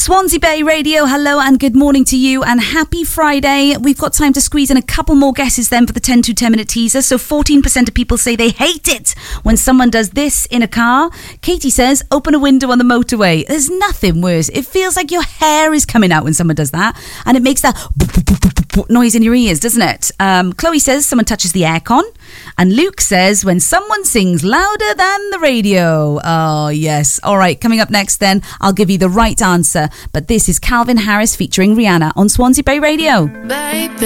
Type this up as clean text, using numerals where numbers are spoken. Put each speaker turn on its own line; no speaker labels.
Swansea Bay Radio, hello and good morning to you and happy Friday. We've got time to squeeze in a couple more guesses then for the 10 to 10 minute teaser. So 14% of people say they hate it when someone does this in a car. Katie says, open a window on the motorway. There's nothing worse. It feels like your hair is coming out when someone does that, and it makes that noise in your ears, doesn't it? Chloe says someone touches the aircon, and Luke says when someone sings louder than the radio. Oh yes. All right, coming up next then, I'll give you the right answer, but this is Calvin Harris featuring Rihanna on Swansea Bay Radio.
Baby,